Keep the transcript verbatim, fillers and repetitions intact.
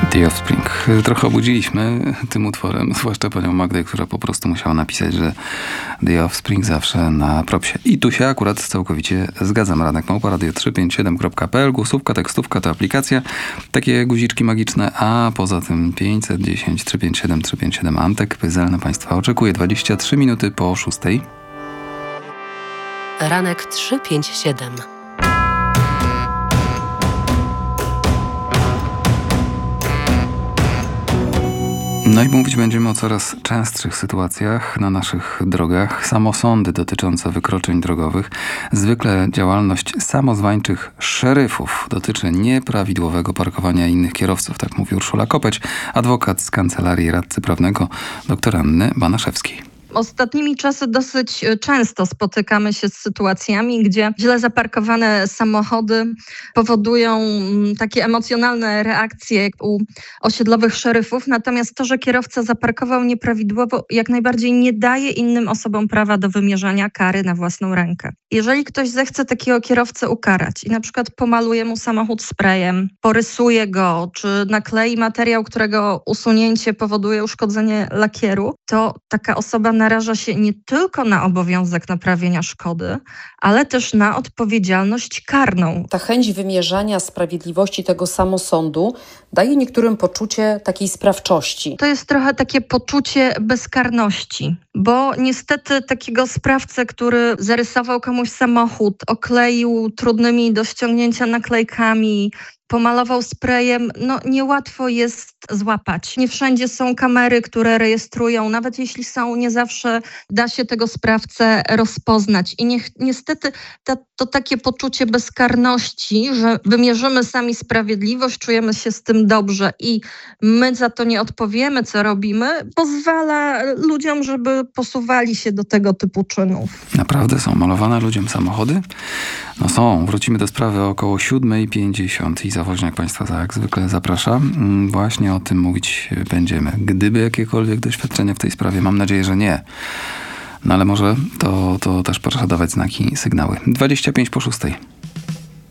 The Offspring. Trochę obudziliśmy tym utworem, zwłaszcza panią Magdę, która po prostu musiała napisać, że The Offspring zawsze na propsie. I tu się akurat całkowicie zgadzam. Ranek małpa radio trzysta pięćdziesiąt siedem kropka p l, głosówka, tekstówka to aplikacja, takie guziczki magiczne, a poza tym pięćset dziesięć trzysta pięćdziesiąt siedem trzysta pięćdziesiąt siedem Antek Pyzel na Państwa oczekuje dwadzieścia trzy minuty po szóstej. Ranek trzysta pięćdziesiąt siedem. No i mówić będziemy o coraz częstszych sytuacjach na naszych drogach. Samosądy dotyczące wykroczeń drogowych. Zwykle działalność samozwańczych szeryfów dotyczy nieprawidłowego parkowania innych kierowców. Tak mówi Urszula Kopeć, adwokat z Kancelarii Radcy Prawnego dr Anny Banaszewskiej. Ostatnimi czasy dosyć często spotykamy się z sytuacjami, gdzie źle zaparkowane samochody powodują takie emocjonalne reakcje u osiedlowych szeryfów, natomiast to, że kierowca zaparkował nieprawidłowo, jak najbardziej nie daje innym osobom prawa do wymierzania kary na własną rękę. Jeżeli ktoś zechce takiego kierowcę ukarać i na przykład pomaluje mu samochód sprayem, porysuje go, czy naklei materiał, którego usunięcie powoduje uszkodzenie lakieru, to taka osoba naraża się nie tylko na obowiązek naprawienia szkody, ale też na odpowiedzialność karną. Ta chęć wymierzania sprawiedliwości tego samosądu daje niektórym poczucie takiej sprawczości. To jest trochę takie poczucie bezkarności, bo niestety takiego sprawcę, który zarysował komuś samochód, okleił trudnymi do ściągnięcia naklejkami, pomalował sprayem, no niełatwo jest złapać. Nie wszędzie są kamery, które rejestrują, nawet jeśli są, nie zawsze da się tego sprawcę rozpoznać. I nie, niestety ta, to takie poczucie bezkarności, że wymierzymy sami sprawiedliwość, czujemy się z tym dobrze i my za to nie odpowiemy, co robimy, pozwala ludziom, żeby posuwali się do tego typu czynów. Naprawdę są malowane ludziom samochody? No są. Wrócimy do sprawy około siódma pięćdziesiąt i Zawoźniak Państwa jak zwykle zaprasza. Właśnie o tym mówić będziemy. Gdyby jakiekolwiek doświadczenia w tej sprawie, mam nadzieję, że nie. No ale może to, to też proszę dawać znaki, sygnały. dwadzieścia pięć po szóstej.